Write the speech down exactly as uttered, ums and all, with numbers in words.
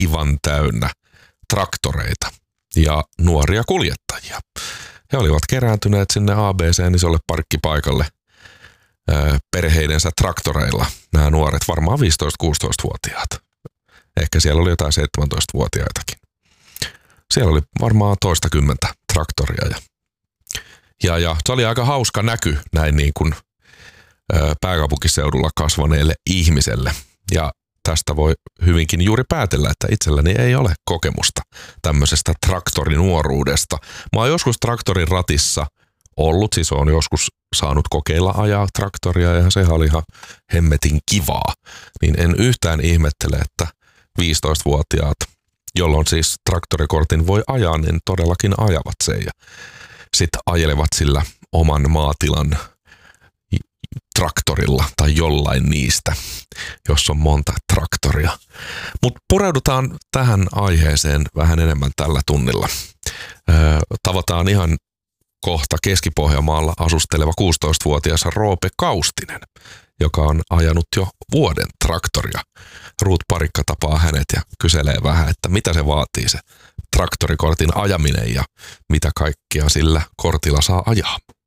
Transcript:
aivan täynnä traktoreita ja nuoria kuljettajia. He olivat kerääntyneet sinne A B C:n isolle parkkipaikalle ö, perheidensä traktoreilla. Nämä nuoret, varmaan viisitoista-kuusitoista-vuotiaat. Ehkä siellä oli jotain seitsemäntoista-vuotiaitakin. Siellä oli varmaan toistakymmentä traktoria. Ja, ja, ja se oli aika hauska näky näin niin kuin ö, pääkaupunkiseudulla kasvaneelle ihmiselle. Ja tästä voi hyvinkin juuri päätellä, että itselläni ei ole kokemusta tämmöisestä traktorinuoruudesta. Mä oon joskus traktorin ratissa ollut, siis oon joskus saanut kokeilla ajaa traktoria ja sehän oli ihan hemmetin kivaa. Niin en yhtään ihmettele, että viisitoistavuotiaat, jolloin siis traktorikortin voi ajaa, niin todellakin ajavat sen ja sitten ajelevat sillä oman maatilan traktorilla tai jollain niistä, jos on monta traktoria. Mutta pureudutaan tähän aiheeseen vähän enemmän tällä tunnilla. Öö, tavataan ihan kohta Keski-Pohjanmaalla asusteleva kuusitoistavuotias Roope Kaustinen, joka on ajanut jo vuoden traktoria. Ruut Parikka tapaa hänet ja kyselee vähän, että mitä se vaatii se traktorikortin ajaminen ja mitä kaikkea sillä kortilla saa ajaa.